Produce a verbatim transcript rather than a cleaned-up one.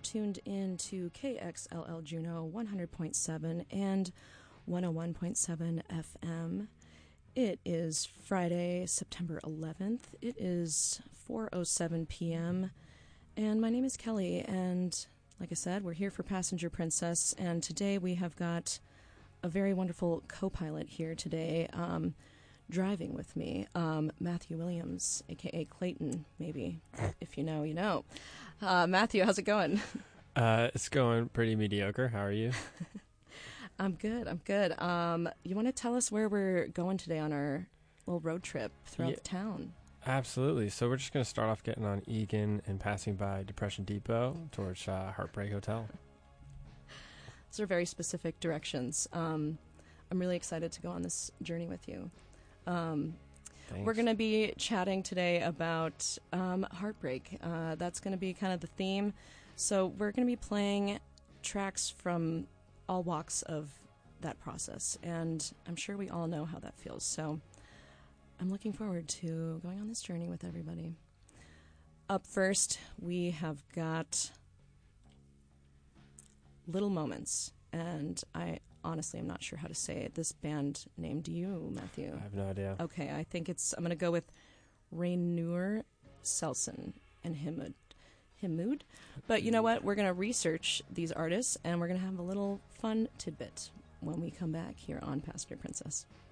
tuned in to K X L L Juneau one hundred point seven and one oh one point seven F M. It is Friday, September eleventh. It is four oh seven p.m. And my name is Kelly, and like I said, we're here for Passenger Princess, and today we have got a very wonderful co-pilot here today, um, driving with me, um, Matthew Williams, a k a. Clayton, maybe. If you know, you know. Uh, Matthew, how's it going? Uh, it's going pretty mediocre. How are you? I'm good, I'm good. Um, you want to tell us where we're going today on our little road trip throughout Yeah. the town? Absolutely. So we're just going to start off getting on Egan and passing by Depression Depot towards uh, Heartbreak Hotel. Those are very specific directions. Um, I'm really excited to go on this journey with you. Um, Thanks. we're going to be chatting today about um, heartbreak. Uh, that's going to be kind of the theme. So we're going to be playing tracks from all walks of that process, and I'm sure we all know how that feels. So I'm looking forward to going on this journey with everybody. Up first, we have got Little Moments, and I honestly am not sure how to say it. This band name, do you, Matthew? I have no idea. Okay, I think it's, I'm going to go with Raynur Selson and Himud. Himud? But you know what? We're going to research these artists, and we're going to have a little fun tidbit when we come back here on Passenger Princess.